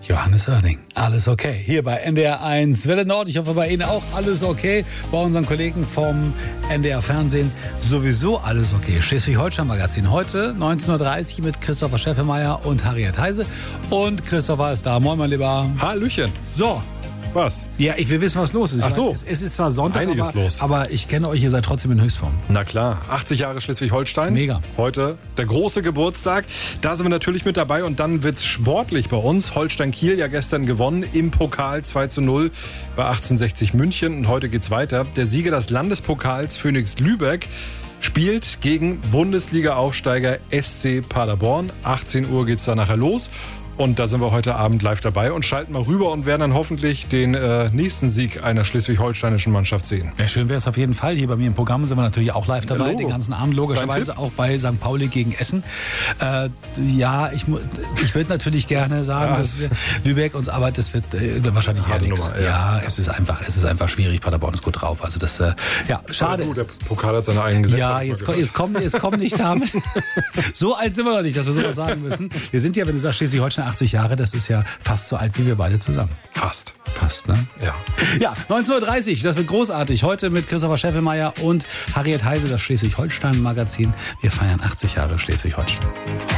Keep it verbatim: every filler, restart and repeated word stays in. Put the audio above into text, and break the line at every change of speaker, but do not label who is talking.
Johannes Oerding, alles okay. Hier bei N D R eins Welle Nord. Ich hoffe, bei Ihnen auch alles okay. Bei unseren Kollegen vom N D R Fernsehen sowieso alles okay. Schleswig-Holstein-Magazin heute neunzehn Uhr dreißig mit Christopher Scheffelmeier und Harriet Heise. Und Christopher ist da. Moin, mein Lieber.
Hallöchen.
So.
Was?
Ja, ich will wissen, was los ist. Ich
Ach so.
meine, es, es ist zwar Sonntag,
Einiges
aber,
los.
aber ich kenne euch, ihr seid trotzdem in Höchstform.
Na klar, achtzig Jahre Schleswig-Holstein.
Mega.
Heute der große Geburtstag. Da sind wir natürlich mit dabei und dann wird's sportlich bei uns. Holstein-Kiel ja gestern gewonnen im Pokal zwei zu null bei achtzehnhundertsechzig München. Und heute geht's weiter. Der Sieger des Landespokals Phoenix Lübeck spielt gegen Bundesliga-Aufsteiger S C Paderborn. achtzehn Uhr geht's da nachher los. Und da sind wir heute Abend live dabei und schalten mal rüber und werden dann hoffentlich den äh, nächsten Sieg einer schleswig-holsteinischen Mannschaft sehen.
Ja, schön wäre es auf jeden Fall. Hier bei mir im Programm sind wir natürlich auch live dabei,
Logo.
Den ganzen Abend logischerweise auch bei Sankt Pauli gegen Essen. Äh, ja, ich, ich würde natürlich gerne sagen,
Ja,
dass Lübeck uns, aber das wird äh, wahrscheinlich eher
Harte
nichts.
Nummer,
Ja,
ja.
es ist einfach, es ist einfach schwierig. Paderborn ist gut drauf. Also das, äh, ja, schade.
Aber du,
ist
der Pokal hat seine eigenen Gesetze.
Ja, jetzt, komm, jetzt, komm, jetzt komm nicht damit. So alt sind wir noch nicht, dass wir sowas sagen müssen. Wir sind ja, wenn du sagst, Schleswig-Holstein achtzig Jahre, das ist ja fast so alt wie wir beide zusammen.
Fast.
Fast, ne?
Ja.
Ja, neunzehn Uhr dreißig, das wird großartig. Heute mit Christopher Scheffelmeier und Harriet Heise, das Schleswig-Holstein-Magazin. Wir feiern achtzig Jahre Schleswig-Holstein.